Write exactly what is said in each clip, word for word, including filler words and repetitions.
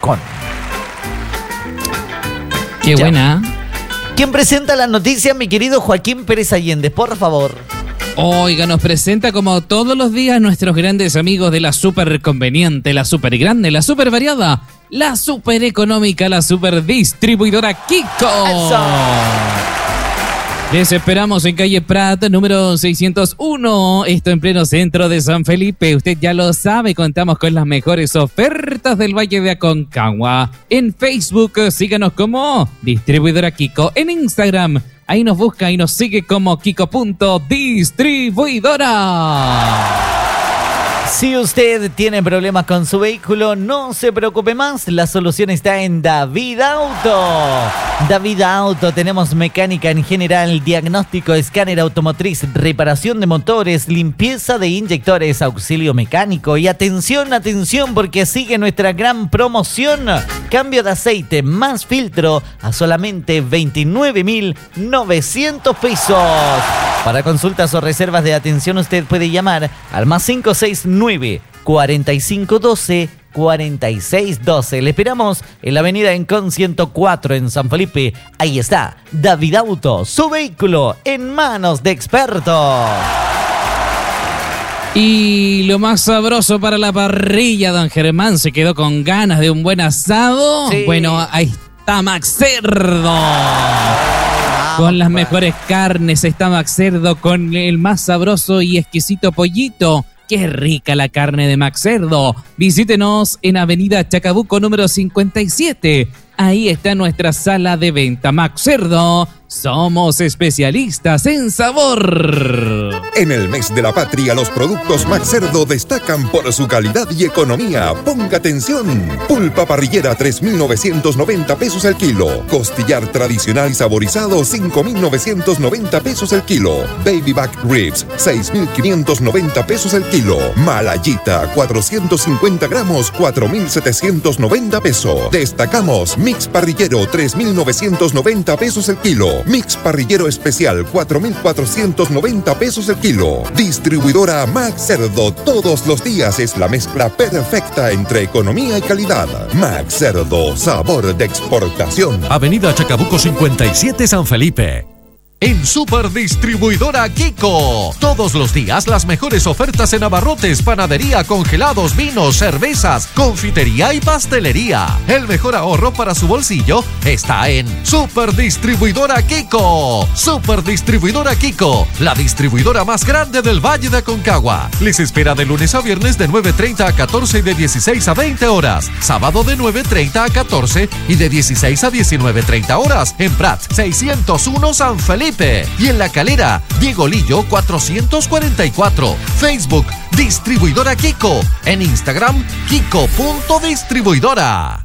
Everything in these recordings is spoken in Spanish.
Incon. Qué Ya. buena. ¿Quién presenta la noticia, mi querido Joaquín Pérez Allende? Por favor. Oiga, nos presenta como todos los días nuestros grandes amigos de la super conveniente, la super grande, la super variada, la super económica, la super distribuidora Kiko. Eso. Les esperamos en calle Prat, número seiscientos uno, esto en pleno centro de San Felipe. Usted ya lo sabe, contamos con las mejores ofertas del Valle de Aconcagua. En Facebook, síganos como Distribuidora Kiko. En Instagram, ahí nos busca y nos sigue como Kiko.distribuidora. Si usted tiene problemas con su vehículo, no se preocupe más, la solución está en David Auto. David Auto, tenemos mecánica en general, diagnóstico, escáner automotriz, reparación de motores, limpieza de inyectores, auxilio mecánico y atención, atención, porque sigue nuestra gran promoción. Cambio de aceite más filtro a solamente veintinueve mil novecientos pesos. Para consultas o reservas de atención usted puede llamar al más cinco seis nueve, cuarenta y cinco doce, cuarenta y seis doce. Le esperamos en la avenida Encon ciento cuatro en San Felipe. Ahí está, David Auto, su vehículo en manos de expertos. Y lo más sabroso para la parrilla, don Germán, se quedó con ganas de un buen asado. Sí. Bueno, ahí está Max Cerdo. Con las mejores carnes está Max Cerdo, con el más sabroso y exquisito pollito. ¡Qué rica la carne de Max Cerdo! Visítenos en Avenida Chacabuco número cincuenta y siete. Ahí está nuestra sala de venta. Max Cerdo, somos especialistas en sabor. En el mes de la patria, los productos Max Cerdo destacan por su calidad y economía. Ponga atención. Pulpa parrillera, tres mil novecientos noventa pesos el kilo. Costillar tradicional y saborizado, cinco mil novecientos noventa pesos el kilo. Baby back ribs, seis mil quinientos noventa pesos el kilo. Malayita, cuatrocientos cincuenta gramos, cuatro mil setecientos noventa pesos. Destacamos mix parrillero, tres mil novecientos noventa pesos el kilo. Mix parrillero especial, cuatro mil cuatrocientos noventa pesos el kilo. Distribuidora Max Cerdo, todos los días es la mezcla perfecta entre economía y calidad. Max Cerdo, sabor de exportación. Avenida Chacabuco cincuenta y siete, San Felipe. En Super Distribuidora Kiko, todos los días las mejores ofertas en abarrotes, panadería, congelados, vinos, cervezas, confitería y pastelería. El mejor ahorro para su bolsillo está en Super Distribuidora Kiko. Super Distribuidora Kiko, la distribuidora más grande del Valle de Aconcagua. Les espera de lunes a viernes de nueve treinta a catorce y de dieciséis a veinte horas. Sábado de nueve treinta a catorce y de dieciséis a diecinueve treinta horas. En Prat seiscientos uno San Felipe. Y en La Calera, Diego Lillo cuatrocientos cuarenta y cuatro. Facebook, Distribuidora Kiko. En Instagram, Kiko.distribuidora.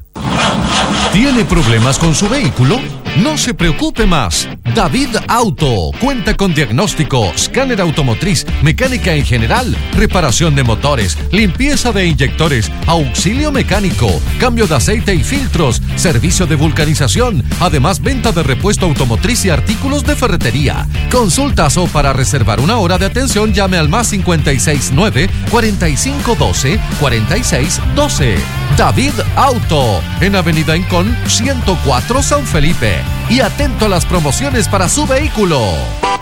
¿Tiene problemas con su vehículo? No se preocupe más. David Auto cuenta con diagnóstico, escáner automotriz, mecánica en general, reparación de motores, limpieza de inyectores, auxilio mecánico, cambio de aceite y filtros, servicio de vulcanización, además venta de repuesto automotriz y artículos de ferretería. Consultas o para reservar una hora de atención llame al más cincuenta y seis nueve, cuarenta y cinco doce, cuarenta y seis doce. David Auto, en Avenida Incon ciento cuatro San Felipe. Y atento a las promociones para su vehículo.